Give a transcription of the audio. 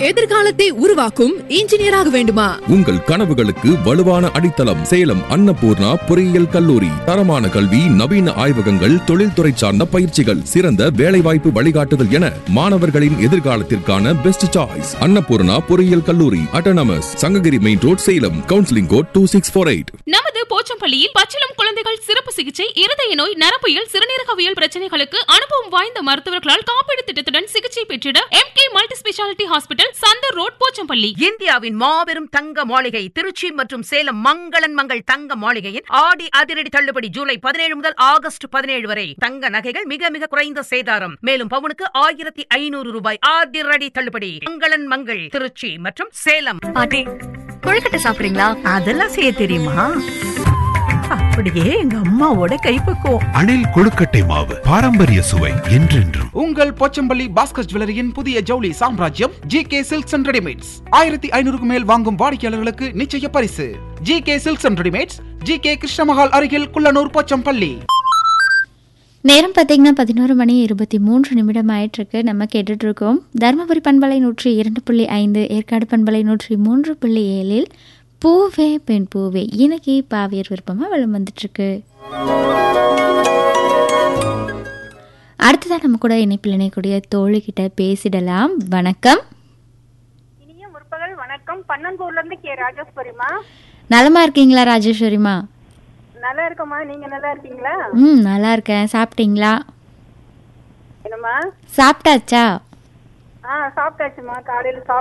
எதிர்காலத்தை உருவாக்கும் இன்ஜினியராக வேண்டுமா? உங்கள் கனவுகளுக்கு வலுவான அடித்தளம் சேலம் அன்னபூர்ணா பொறியியல் கல்லூரி. தரமான கல்வி, நவீன ஆய்வகங்கள், தொழில்துறை சார்ந்த பயிற்சிகள், சிறந்த வேலைவாய்ப்பு வழிகாட்டுதல் என மாணவர்களின் எதிர்காலத்திற்கான பெஸ்ட் சாய்ஸ் அன்னபூர்ணா பொறியியல் கல்லூரி. Autonomous, Sankagiri main road, Salem. Counselling code 2648. நமது போச்சம்பள்ளியில் பச்சிளம் குழந்தைகள் சிறப்பு சிகிச்சை, இருதய நோய், நரம்பியல், சிறுநீரகவியல் பிரச்சனைகளுக்கு அனுபவம் வாய்ந்த மருத்துவர்களால் காப்பீடு திட்டத்துடன் சிகிச்சை பெற்றிட MK multi speciality hospital, Chandar road, Pochampalli. இந்தியாவின் மாபெரும் தங்க மாளிகை திருச்சி மற்றும் சேலம் மங்களன் மங்கள் தங்க மாளிகையின் ஆடி அதிரடி தள்ளுபடி ஜூலை 17 முதல் ஆகஸ்ட் 17 வரை. தங்க நகைகள் மிக மிக குறைந்த சேதாரம். மேலும் பவுனுக்கு 1500 ரூபாய் அதிரடி தள்ளுபடி. மங்களன் மங்கள் திருச்சி மற்றும் சேலம். பாட்டி, கொழுக்கட்டை சாப்பிடுறீங்களா? அதெல்லாம் செய்ய தெரியுமா? அப்படியே எங்க அம்மாவோட கைப்பக்குவம். அணில் கொழுக்கட்டை மாவு, பாரம்பரிய சுவை என்றென்றும். உங்கள் போச்சம்பள்ளி பாஸ்கர் ஜுவல்லரியின் புதிய ஜவுளி சாம்ராஜ்யம் GK சில்க்ஸ் அண்ட் ரெடிமேட்ஸ். 1500 மேல் வாங்கும் வாடிக்கையாளர்களுக்கு நிச்சய பரிசு. GK silks and readymades, GK Krishna Mahal அருகில் குள்ளனூர், போச்சம்பள்ளி. நேரம் பார்த்தீங்கன்னா 11 மணி 23 நிமிடம் ஆயிட்டிருக்கு. நம்ம கேட்டுட்டு இருக்கோம் தருமபுரி பண்பலை 102.5, ஏற்காடு பண்பலை 103.7 பூவே பெண் பூவே. இன்னைக்கு பாவியர் விருப்பமாக வளம் வந்துட்டுருக்கு. அடுத்ததான் நம்ம கூட இணைப்பில் இணைக்கூடிய தோழிக்கிட்ட பேசிடலாம். வணக்கம். இனிய முற்பகல் வணக்கம். பன்னன்பூர்ல இருந்து கே ராஜேஸ்வரிமா. நலமா இருக்கீங்களா ராஜேஸ்வரிமா? நல்லா இருக்கமா, நீங்க நல்லா இருக்கீங்களா? நல்லா இருக்கேன். சாப்பிட்டீங்களா? என்னம்மா? சாப்பிட்டாச்சா? சாப்பிட்டாச்சுமா. காலையில